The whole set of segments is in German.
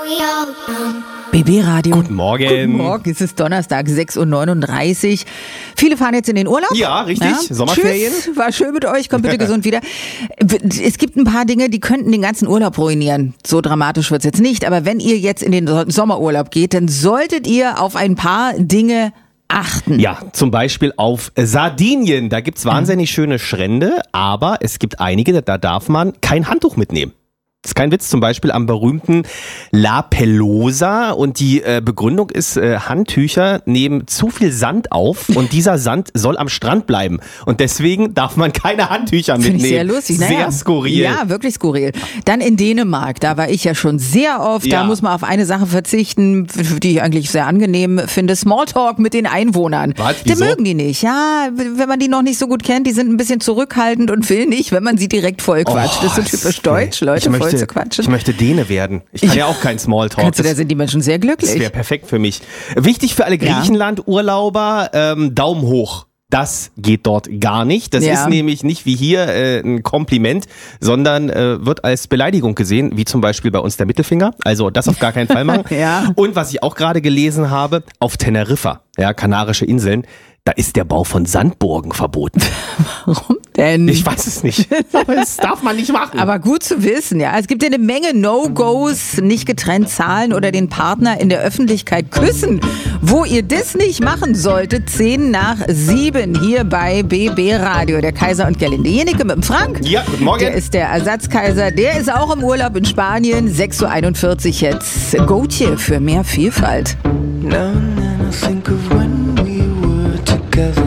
BB Radio. Guten Morgen. Guten Morgen, es ist Donnerstag, 6:39 Uhr. Viele fahren jetzt in den Urlaub. Ja, richtig. Ja. Sommerferien. Tschüss, war schön mit euch, kommt bitte gesund wieder. Es gibt ein paar Dinge, die könnten den ganzen Urlaub ruinieren. So dramatisch wird's jetzt nicht, aber wenn ihr jetzt in den Sommerurlaub geht, dann solltet ihr auf ein paar Dinge achten. Ja, zum Beispiel auf Sardinien. Da gibt's wahnsinnig schöne Strände, aber es gibt einige, da darf man kein Handtuch mitnehmen. Das ist kein Witz, zum Beispiel am berühmten La Pelosa, und die Begründung ist, Handtücher nehmen zu viel Sand auf und dieser Sand soll am Strand bleiben und deswegen darf man keine Handtücher mitnehmen. Finde ich sehr lustig. Sehr skurril. Ja, wirklich skurril. Dann in Dänemark, da war ich ja schon sehr oft, Ja. da muss man auf eine Sache verzichten, die ich eigentlich sehr angenehm finde, Smalltalk mit den Einwohnern. Was? Die Wieso? mögen die nicht, ja, wenn man die noch nicht so gut kennt, die sind ein bisschen zurückhaltend und will nicht, wenn man sie direkt vollquatscht. Das ist so typisch deutsch, Leute voll zu quatschen. Ich möchte Däne werden. Ich kann ja auch kein Smalltalk. Kannst du, da sind die Menschen sehr glücklich. Das wäre perfekt für mich. Wichtig für alle Griechenland-Urlauber, Daumen hoch. Das geht dort gar nicht. Das ist nämlich nicht wie hier ein Kompliment, sondern wird als Beleidigung gesehen, wie zum Beispiel bei uns der Mittelfinger. Also das auf gar keinen Fall machen. Ja. Und was ich auch gerade gelesen habe, auf Teneriffa, ja, Kanarische Inseln, da ist der Bau von Sandburgen verboten. Warum denn? Ich weiß es nicht. Aber das darf man nicht machen. Aber gut zu wissen, ja. Es gibt ja eine Menge No-Gos, nicht getrennt zahlen oder den Partner in der Öffentlichkeit küssen. Wo ihr das nicht machen solltet, 6:10 hier bei BB Radio. Der Kaiser und Gerlinde Jenecke mit dem Frank. Ja, guten Morgen. Der ist der Ersatzkaiser. Der ist auch im Urlaub in Spanien. 6:41 Uhr jetzt. Gotje für mehr Vielfalt. Now and then I think of when we were together.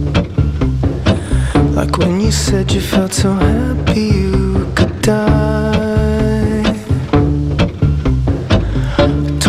Like when you said you felt so happy you could die.